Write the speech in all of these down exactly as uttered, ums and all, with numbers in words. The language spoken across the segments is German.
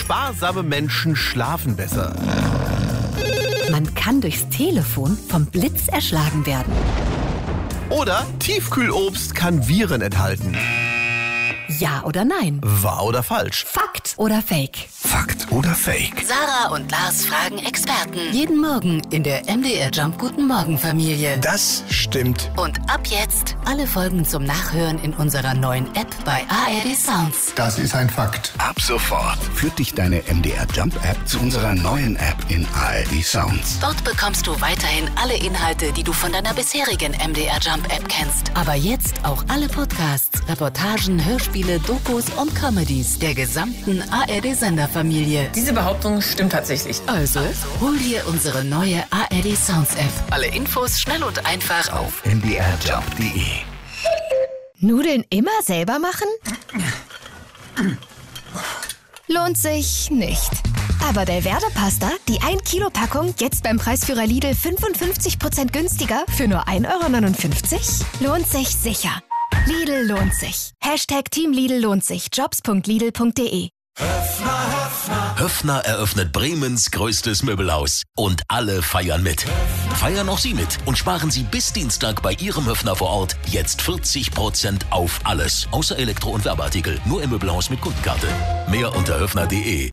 Sparsame Menschen schlafen besser. Man kann durchs Telefon vom Blitz erschlagen werden. Oder Tiefkühlobst kann Viren enthalten. Ja oder nein? Wahr oder falsch? Fakt oder Fake? Fakt oder Fake? Sarah und Lars fragen Experten. Jeden Morgen in der M D R Jump Guten Morgen Familie. Das stimmt. Und ab jetzt alle Folgen zum Nachhören in unserer neuen App bei A R D Sounds. Das ist ein Fakt. Ab sofort führt dich deine M D R Jump App zu unserer neuen App in A R D Sounds. Dort bekommst du weiterhin alle Inhalte, die du von deiner bisherigen M D R Jump App kennst. Aber jetzt auch alle Podcasts, Reportagen, Hörspiele, Dokus und Comedies der gesamten A R D-Senderfamilie. Diese Behauptung stimmt tatsächlich. Also, hol dir unsere neue A R D Sounds App. Alle Infos schnell und einfach Auf m d r jump punkt d e. Nudeln immer selber machen? Lohnt sich nicht. Aber Delverde-Pasta, die ein Kilo Packung, jetzt beim Preisführer Lidl fünfundfünfzig Prozent günstiger für nur ein Euro neunundfünfzig? Lohnt sich sicher. Lidl lohnt sich. Hashtag Team Lidl lohnt sich. jobs punkt lidl punkt de. Höffner eröffnet Bremens größtes Möbelhaus. Und alle feiern mit. Feiern auch Sie mit und sparen Sie bis Dienstag bei Ihrem Höffner vor Ort jetzt vierzig Prozent auf alles. Außer Elektro- und Werbeartikel. Nur im Möbelhaus mit Kundenkarte. Mehr unter höffner punkt de.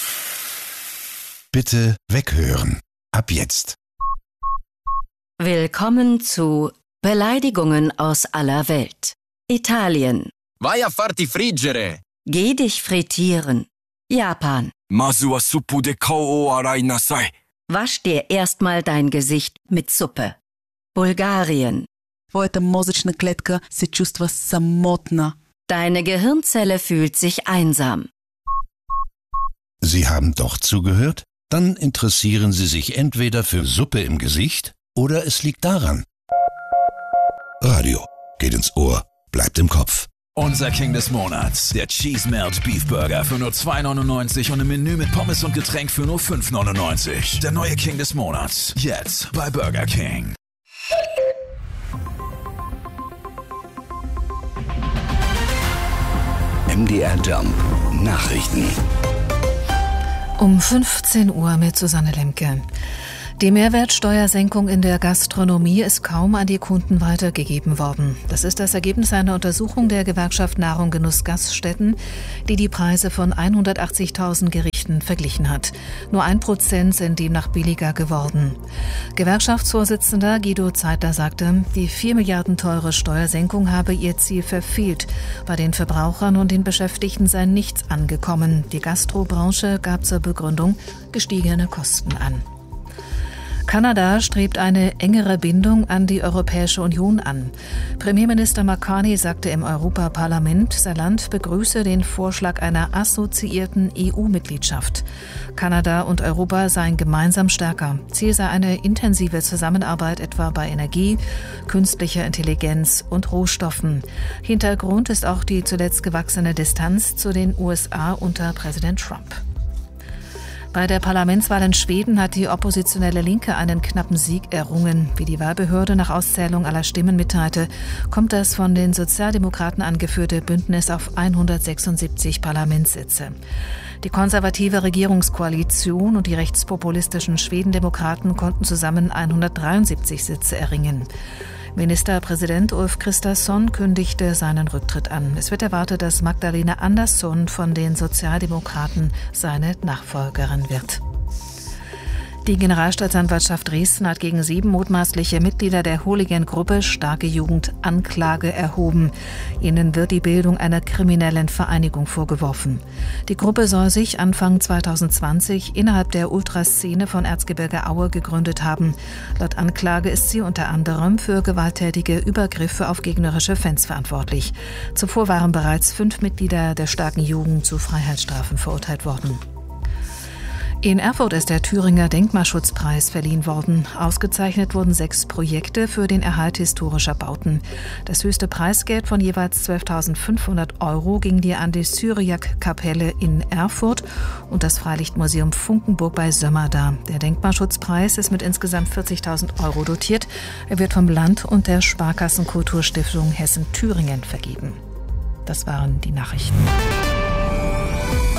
Bitte weghören. Ab jetzt. Willkommen zu Beleidigungen aus aller Welt. Italien. Vai a farti friggere. Geh dich frittieren. Japan. Masu wa suppu de kao o arai nasai. Wasch dir erstmal dein Gesicht mit Suppe. Bulgarien. Твоята мозъчна клетка се чувства самотна. Deine Gehirnzelle fühlt sich einsam. Sie haben doch zugehört? Dann interessieren Sie sich entweder für Suppe im Gesicht oder es liegt daran. Radio geht ins Ohr, bleibt im Kopf. Unser King des Monats, der Cheese Melt Beef Burger für nur zwei neunundneunzig und im Menü mit Pommes und Getränk für nur fünf neunundneunzig. Der neue King des Monats, jetzt bei Burger King. M D R Jump Nachrichten. Um fünfzehn Uhr mit Susanne Lemke. Die Mehrwertsteuersenkung in der Gastronomie ist kaum an die Kunden weitergegeben worden. Das ist das Ergebnis einer Untersuchung der Gewerkschaft Nahrung Genuss Gaststätten, die die Preise von hundertachtzigtausend Gerichten verglichen hat. Nur ein Prozent sind demnach billiger geworden. Gewerkschaftsvorsitzender Guido Zeitler sagte, die vier Milliarden teure Steuersenkung habe ihr Ziel verfehlt. Bei den Verbrauchern und den Beschäftigten sei nichts angekommen. Die Gastrobranche gab zur Begründung gestiegene Kosten an. Kanada strebt eine engere Bindung an die Europäische Union an. Premierminister Marconi sagte im Europaparlament, sein Land begrüße den Vorschlag einer assoziierten E U-Mitgliedschaft. Kanada und Europa seien gemeinsam stärker. Ziel sei eine intensive Zusammenarbeit etwa bei Energie, künstlicher Intelligenz und Rohstoffen. Hintergrund ist auch die zuletzt gewachsene Distanz zu den U S A unter Präsident Trump. Bei der Parlamentswahl in Schweden hat die oppositionelle Linke einen knappen Sieg errungen. Wie die Wahlbehörde nach Auszählung aller Stimmen mitteilte, kommt das von den Sozialdemokraten angeführte Bündnis auf hundertsechsundsiebzig Parlamentssitze. Die konservative Regierungskoalition und die rechtspopulistischen Schwedendemokraten konnten zusammen hundertdreiundsiebzig Sitze erringen. Ministerpräsident Ulf Kristersson kündigte seinen Rücktritt an. Es wird erwartet, dass Magdalena Andersson von den Sozialdemokraten seine Nachfolgerin wird. Die Generalstaatsanwaltschaft Dresden hat gegen sieben mutmaßliche Mitglieder der Hooligan-Gruppe Starke Jugend Anklage erhoben. Ihnen wird die Bildung einer kriminellen Vereinigung vorgeworfen. Die Gruppe soll sich Anfang zweitausendzwanzig innerhalb der Ultraszene von Erzgebirge Aue gegründet haben. Laut Anklage ist sie unter anderem für gewalttätige Übergriffe auf gegnerische Fans verantwortlich. Zuvor waren bereits fünf Mitglieder der Starken Jugend zu Freiheitsstrafen verurteilt worden. In Erfurt ist der Thüringer Denkmalschutzpreis verliehen worden. Ausgezeichnet wurden sechs Projekte für den Erhalt historischer Bauten. Das höchste Preisgeld von jeweils zwölftausendfünfhundert Euro ging die an die Syriac-Kapelle in Erfurt und das Freilichtmuseum Funkenburg bei Sömmerda. Der Denkmalschutzpreis ist mit insgesamt vierzigtausend Euro dotiert. Er wird vom Land und der Sparkassenkulturstiftung Hessen-Thüringen vergeben. Das waren die Nachrichten.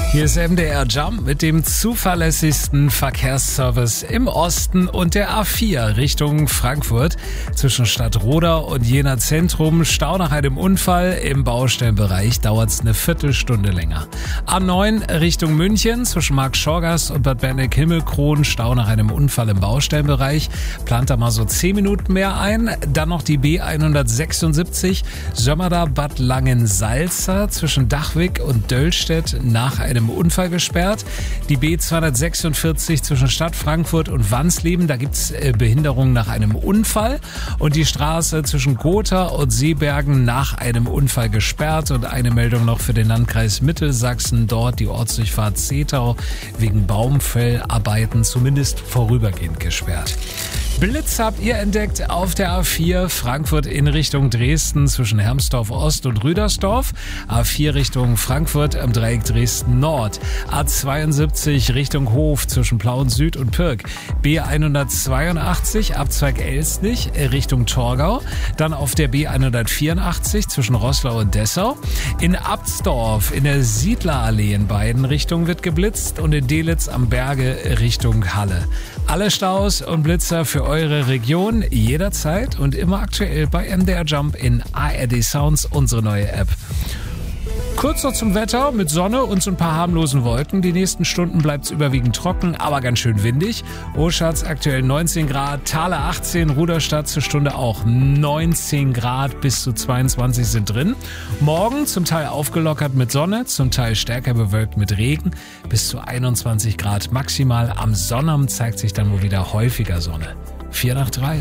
Hier ist M D R Jump mit dem zuverlässigsten Verkehrsservice im Osten und der A vier Richtung Frankfurt. Zwischen Stadtroda und Jena Zentrum Stau nach einem Unfall. Im Baustellenbereich dauert es eine Viertelstunde länger. A neun Richtung München zwischen Markt-Schorgast und Bad Berneck-Himmelkron Stau nach einem Unfall im Baustellenbereich. Plant da mal so zehn Minuten mehr ein. Dann noch die B hundertsechsundsiebzig Sömmerda-Bad Langensalza zwischen Dachwig und Döllstedt nach einem Unfall gesperrt. Die B zweihundertsechsundvierzig zwischen Stadt Frankfurt und Wansleben, da gibt's Behinderungen nach einem Unfall. Und die Straße zwischen Gotha und Seebergen nach einem Unfall gesperrt. Und eine Meldung noch für den Landkreis Mittelsachsen, dort die Ortsdurchfahrt Zetau wegen Baumfellarbeiten zumindest vorübergehend gesperrt. Blitz habt ihr entdeckt auf der A vier Frankfurt in Richtung Dresden zwischen Hermsdorf Ost und Rüdersdorf. A vier Richtung Frankfurt am Dreieck Dresden Nord. A zweiundsiebzig Richtung Hof zwischen Plauen Süd und Pirk. B hundertzweiundachtzig Abzweig Elsnich Richtung Torgau. Dann auf der B hundertvierundachtzig zwischen Roßlau und Dessau. In Absdorf in der Siedlerallee in beiden Richtungen wird geblitzt und in Delitzsch am Berge Richtung Halle. Alle Staus und Blitzer für eure Region jederzeit und immer aktuell bei M D R Jump in A R D Sounds, unsere neue App. Kurz noch zum Wetter mit Sonne und so ein paar harmlosen Wolken. Die nächsten Stunden bleibt es überwiegend trocken, aber ganz schön windig. Oschatz aktuell neunzehn Grad, Thale achtzehn, Ruderstadt zur Stunde auch neunzehn Grad, bis zu zweiundzwanzig sind drin. Morgen zum Teil aufgelockert mit Sonne, zum Teil stärker bewölkt mit Regen, bis zu einundzwanzig Grad maximal. Am Sonnabend zeigt sich dann wohl wieder häufiger Sonne. vier nach drei.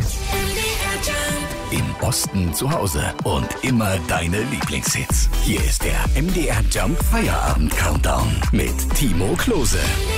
Im Osten zu Hause und immer deine Lieblingshits. Hier ist der M D R Jump Feierabend Countdown mit Timo Klose.